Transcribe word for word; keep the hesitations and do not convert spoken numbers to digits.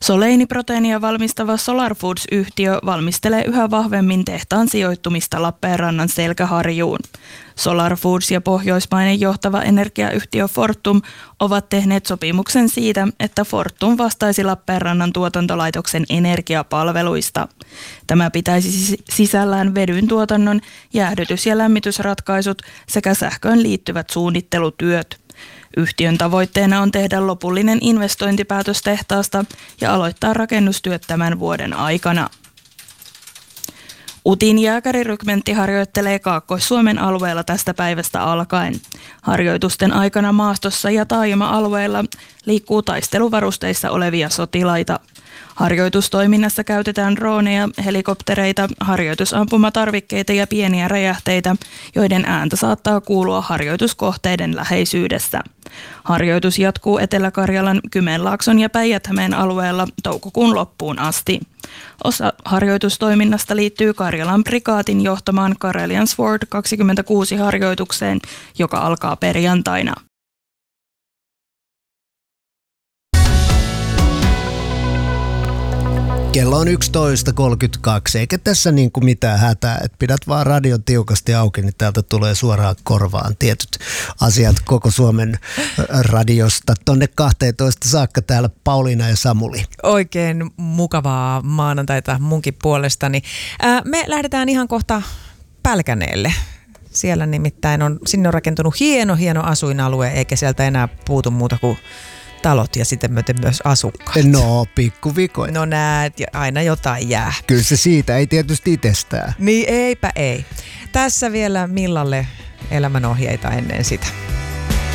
Soleiniproteiinia valmistava Solar Foods-yhtiö valmistelee yhä vahvemmin tehtaan sijoittumista Lappeenrannan selkäharjuun. Solar Foods ja pohjoismainen johtava energiayhtiö Fortum ovat tehneet sopimuksen siitä, että Fortum vastaisi Lappeenrannan tuotantolaitoksen energiapalveluista. Tämä pitäisi sisällään vedyn tuotannon, jäähdytys- ja lämmitysratkaisut sekä sähköön liittyvät suunnittelutyöt. Yhtiön tavoitteena on tehdä lopullinen investointipäätös tehtaasta ja aloittaa rakennustyöt tämän vuoden aikana. Utin jääkärirykmentti harjoittelee Kaakkois-Suomen alueella tästä päivästä alkaen. Harjoitusten aikana maastossa ja taajama-alueella liikkuu taisteluvarusteissa olevia sotilaita. Harjoitustoiminnassa käytetään drooneja, helikoptereita, harjoitusampumatarvikkeita ja pieniä räjähteitä, joiden ääntä saattaa kuulua harjoituskohteiden läheisyydessä. Harjoitus jatkuu Etelä-Karjalan, Kymenlaakson ja Päijät-Hämeen alueella toukokuun loppuun asti. Osa harjoitustoiminnasta liittyy Karjalan prikaatin johtamaan Karelian Sword kaksikymmentäkuusi harjoitukseen, joka alkaa perjantaina. Kello on yksitoista kolmekymmentäkaksi, eikä tässä niin kuin mitään hätää, että pidät vaan radion tiukasti auki, niin täältä tulee suoraan korvaan tietyt asiat koko Suomen radiosta. Tonne kahteentoista saakka täällä Pauliina ja Samuli. Oikein mukavaa maanantaita munkin puolestani. Ää, me lähdetään ihan kohta Pälkäneelle. Siellä nimittäin on, sinne on rakentunut hieno, hieno asuinalue, eikä sieltä enää puutu muuta kuin talot ja sitten myöten myös asukkaat. No, pikkuvikoja. No näet, aina jotain jää. Kyllä se siitä, ei tietysti itsestään. Niin eipä ei. Tässä vielä Millalle elämänohjeita ennen sitä.